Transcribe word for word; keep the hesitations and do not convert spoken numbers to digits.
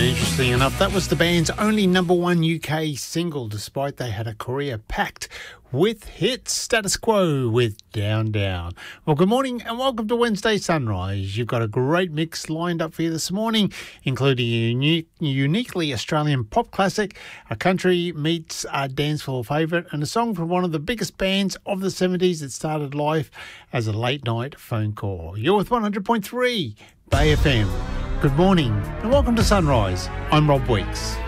And interesting enough, that was the band's only number one U K single, despite they had a career packed with hits. Status Quo with Down Down. Well, good morning and welcome to Wednesday Sunrise. You've got a great mix lined up for you this morning, including a unique, uniquely Australian pop classic, a country meets a dance floor favourite, and a song from one of the biggest bands of the seventies that started life as a late night phone call. You're with one hundred point three Bay F M. Good morning and welcome to Sunrise. I'm Rob Weeks.